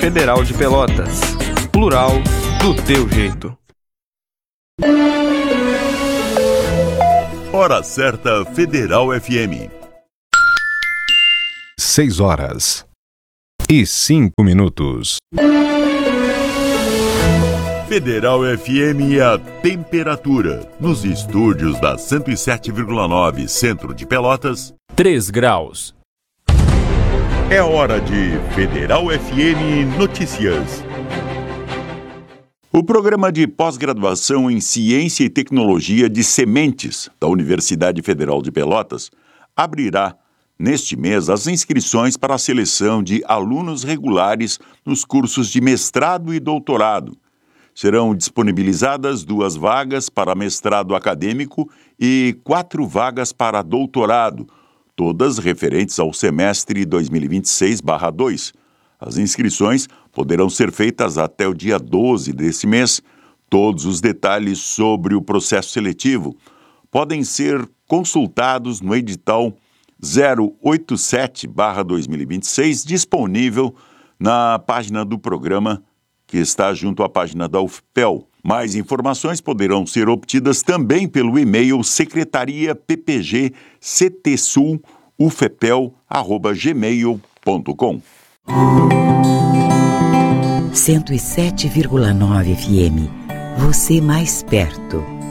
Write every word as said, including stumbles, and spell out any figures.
Federal de Pelotas. Plural do teu jeito. Hora certa Federal F M. Seis horas e cinco minutos. Federal F M e a temperatura. Nos estúdios da cento e sete vírgula nove, centro de Pelotas, três graus. É hora de Federal F M Notícias. O programa de pós-graduação em Ciência e Tecnologia de Sementes da Universidade Federal de Pelotas abrirá, neste mês, as inscrições para a seleção de alunos regulares nos cursos de mestrado e doutorado. Serão disponibilizadas duas vagas para mestrado acadêmico e quatro vagas para doutorado, todas referentes ao semestre dois mil e vinte e seis barra dois. As inscrições poderão ser feitas até o dia doze desse mês. Todos os detalhes sobre o processo seletivo podem ser consultados no edital zero oito sete barra dois mil e vinte e seis, disponível na página do programa, que está junto à página da U F P E L. Mais informações poderão ser obtidas também pelo e-mail secretaria p p g c t sul u f p e l arroba gmail ponto com. cento e sete vírgula nove F M. Você mais perto.